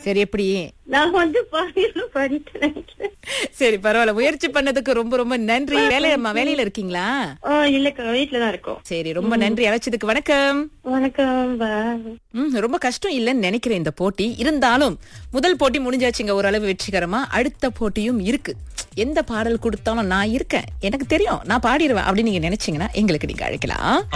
சரி, எப்படி? நான் பாடிட்டு நினைக்கிறேன். சரி, பரவாயில்ல. முயற்சி பண்ணதுக்கு ரொம்ப ரொம்ப நன்றி. வேலையில இருக்கீங்களா? இல்லக்கா, வீட்டுலதான் இருக்கோம். சரி, ரொம்ப நன்றி அழைச்சதுக்கு. வணக்கம். வணக்கம். பாய். ரொம்ப கஷ்டம் இல்லைன்னு நினைக்கிறேன் இந்த போட்டி. இருந்தாலும் முதல் போட்டி முடிஞ்சாச்சுங்க ஓரளவு வெற்றிகரமா. அடுத்த போட்டியும் இருக்கு. எந்த பாடல் கொடுத்தாலும் நான் இருக்கேன், எனக்கு தெரியும், நான் பாடிடுவேன் அப்படின்னு நீங்க நினைச்சீங்கன்னா எங்களுக்கு நீங்க அழைக்கலாம்.